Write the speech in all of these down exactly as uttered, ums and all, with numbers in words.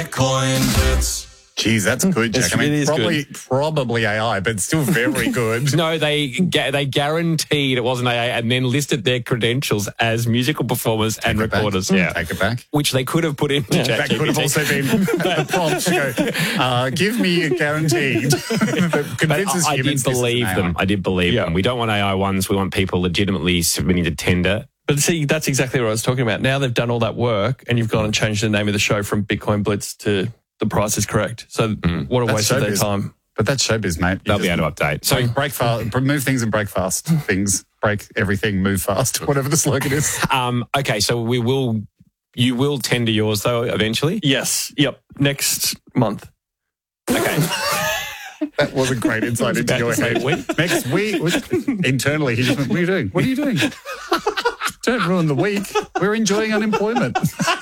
Bitcoin Blitz. Geez, that's good, Jack. I mean, really is probably good. probably A I, but still very good. No, they ga- they guaranteed it wasn't A I and then listed their credentials as musical performers and Take it back. recorders. Yeah. Take it back. Which they could have put into That ChatGPT. could have also been the prompt to go, uh, give me a guaranteed that But convinces I, I humans did this is believe an A I. them. I did believe Yeah. them. We don't want A I ones. We want people legitimately submitting to tender. But see, that's exactly what I was talking about. Now they've done all that work and you've gone and changed the name of the show from Bitcoin Blitz to The Price is Correct. So what a That's waste of their showbiz. time. But that's showbiz, mate. You They'll be just able to update. So break, break fast, move things and break fast. Things, break everything, move fast. Whatever the slogan is. Um, okay, so we will, you will tender yours though eventually. Yes. Yep. Next month. Okay. That was a great insight into about your to say head. week. Next week, internally, he just went, what are you doing? What are you doing? Don't ruin the week. We're enjoying unemployment.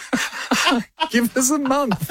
Give us a month.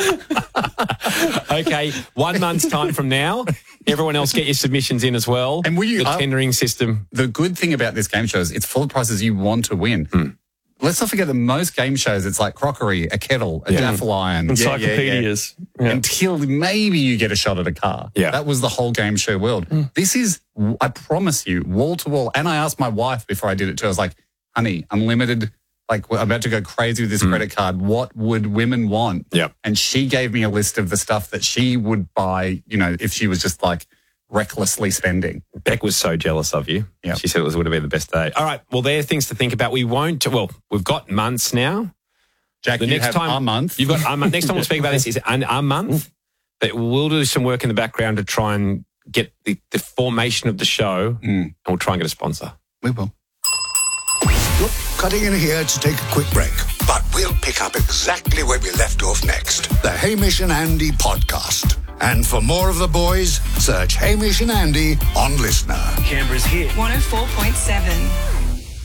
Okay, one month's time from now. Everyone else get your submissions in as well. And will you- the uh, tendering system. The good thing about this game show is it's full of prizes you want to win. Hmm. Let's not forget that most game shows, it's like crockery, a kettle, a Yeah. daffle iron. Encyclopedias. Yeah. Until maybe you get a shot at a car. Yeah. That was the whole game show world. This is, I promise you, wall to wall. And I asked my wife before I did it too. I was like, honey, unlimited, like I'm about to go crazy with this credit card. What would women want? Yep. And she gave me a list of the stuff that she would buy, you know, if she was just like recklessly spending. Beck was so jealous of you. Yep. She said it was, would have been the best day. All right, well, there are things to think about. We won't, well, we've got months now. Jack, The you next have time a month. You've got a month. Next time we'll speak about this is an, a month. But we'll do some work in the background to try and get the, the formation of the show, and we'll try and get a sponsor. We will. Look, cutting in here to take a quick break. But we'll pick up exactly where we left off next. The Hamish and Andy podcast. And for more of the boys, search Hamish and Andy on Listener. Canberra's hit. one oh four point seven.